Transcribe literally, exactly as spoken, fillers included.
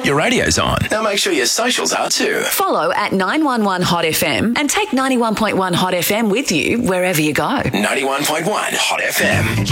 Your radio's on. Now make sure your socials are too. Follow at nine one one Hot F M and take ninety-one point one Hot F M with you wherever you go. ninety-one point one Hot F M.